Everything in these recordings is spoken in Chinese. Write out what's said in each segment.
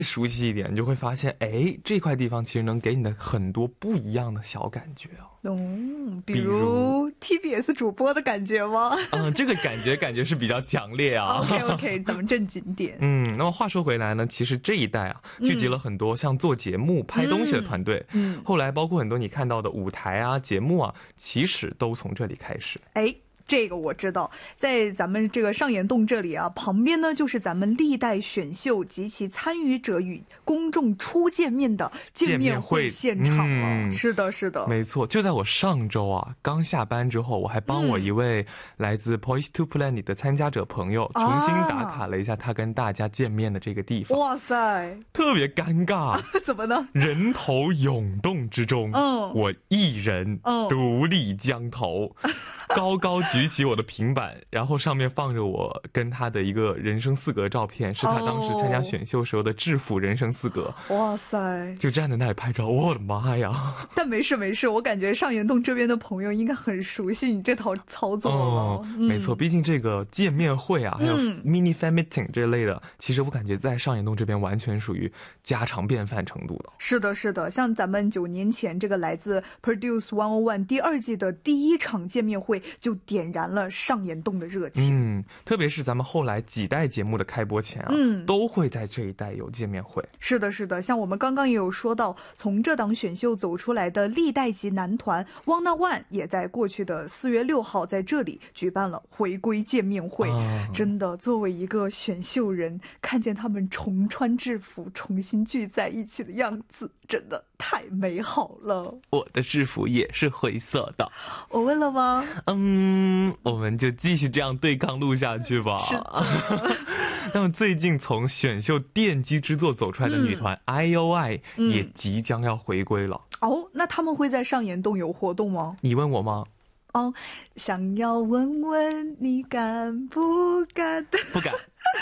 熟悉一点，你就会发现，哎，这块地方其实能给你的很多不一样的小感觉哦。 比如 TBS 主播的感觉吗？ 这个感觉是比较强烈啊。 OK， 咱们正经点。 那么话说回来呢，其实这一代啊，聚集了很多像做节目、拍东西的团队。后来包括很多你看到的舞台啊、节目啊，其实都从这里开始。 这个我知道，在咱们这个上岩洞这里啊，旁边呢就是咱们历代选秀及其参与者与公众初见面的见面会现场了。是的，是的， 没错。就在我上周啊刚下班之后，我还帮我一位来自 Poise to Planet 的参加者朋友重新打卡了一下他跟大家见面的这个地方。 哇塞， 特别尴尬。 怎么呢？ 人头涌动之中，我一人独立江头，高高举起我的平板，然后上面放着我跟他的一个人生四格照片，是他当时参加选秀时候的制服人生四格。 哇塞， 就站在那里拍照，我的妈呀！ 但没事，我感觉上岩洞这边的朋友应该很熟悉你这套操作了。 没错，毕竟这个见面会啊，还有 mini fan meeting 这类的，其实我感觉在上岩洞这边完全属于家常便饭程度的。 是的，像咱们9年前这个来自 Produce 101第2季的第1场见面会，就点燃了上岩洞的热情。 特别是咱们后来几代节目的开播前啊，都会在这一代有见面会。 是的，像我们刚刚也有说到，从这档选秀走出来的历代级男团 101 也在过去的4月6号在这里举办了回归见面会。真的，作为一个选秀人，看见他们重穿制服重新聚在一起的样子，真的太美好了。 我的制服也是灰色的。 我问了吗？ 我们就继续这样对抗录下去吧。 是的。 那么最近从选秀奠基之作走出来的女团 IOI 也即将要回归了。 那他们会在上岩洞有活动吗？ 你问我吗？ 想要问问你敢不敢？ 不敢。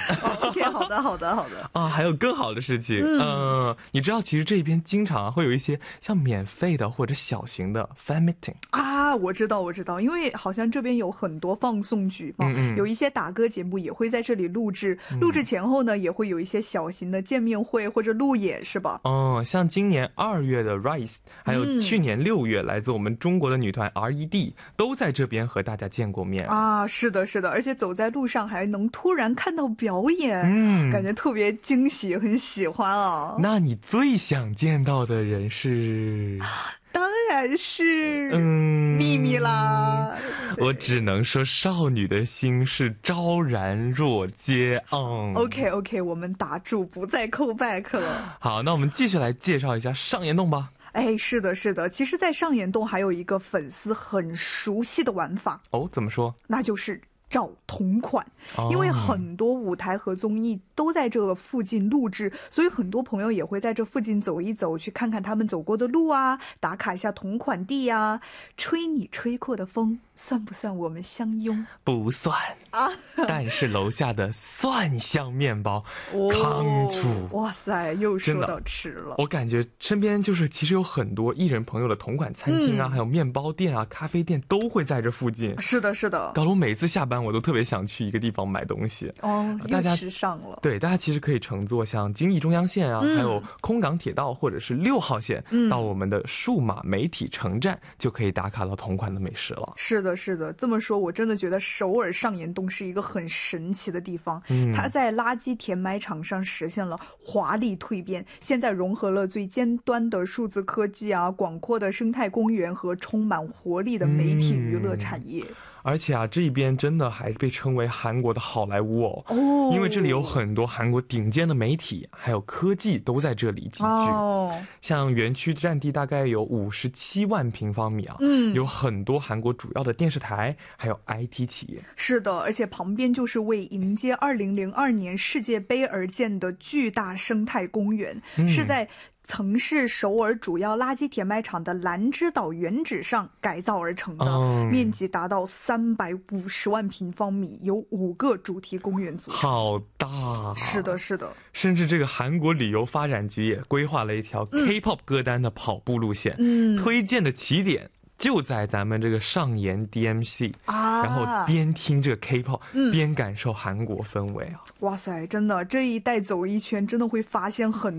OK， 好的。 还有更好的事情。你知道其实这边经常会有一些像免费的或者小型的 fan meeting 啊。我知道，因为好像这边有很多放送局嘛，有一些打歌节目也会在这里录制，录制前后呢也会有一些小型的见面会或者路演，是吧？ 像今年2月的 Rise， 还有去年6月来自我们中国的女团 RED 都在这边和大家见过面啊。是的，而且走在路上还能突然看到表演，感觉特别惊喜，很喜欢啊。 那你最想见到的人是？ 当然是秘密啦。 我只能说少女的心是昭然若揭。 OK， 我们打住，不再扣 back 了。 好，那我们继续来介绍一下上岩洞吧。 是的，其实在上岩洞还有一个粉丝很熟悉的玩法。 怎么说？ 那就是找同款。因为很多舞台和综艺都在这附近录制，所以很多朋友也会在这附近走一走，去看看他们走过的路啊，打卡一下同款地啊。吹你吹过的风，算不算我们相拥？ 不算啊。但是楼下的蒜香面包扛住。 哇塞，又说到吃了。 我感觉身边就是其实有很多艺人朋友的同款餐厅啊，还有面包店啊、咖啡店都会在这附近。 是的， 搞得我每次下班我都特别想去一个地方买东西。 大家吃上了。 对，大家其实可以乘坐像京义中央线啊，还有空港铁道或者是6号线，到我们的数码媒体城站，就可以打卡到同款的美食了。 是的，这么说我真的觉得首尔上岩洞是一个很神奇的地方。它在垃圾填埋场上实现了华丽蜕变，现在融合了最尖端的数字科技啊、广阔的生态公园和充满活力的媒体娱乐产业。 而且啊，这边真的还被称为韩国的好莱坞因为这里有很多韩国顶尖的媒体还有科技都在这里集聚。像园区占地大概有57万平方米啊，有很多韩国主要的电视台还有 IT 企业。 是的，而且旁边就是为迎接2002年世界杯而建的巨大生态公园，是在曾是首尔主要垃圾填埋场的兰芝岛原址上改造而成的，面积达到350万平方米，有5个主题公园组成。 好大。 是的， 甚至这个韩国旅游发展局也规划了一条 K-pop 歌单的跑步路线，推荐的起点就在咱们这个上岩 DMC 啊， 然后边听这个 K-pop，边感受韩国氛围啊！ 哇塞，真的这一带走一圈，真的会发现很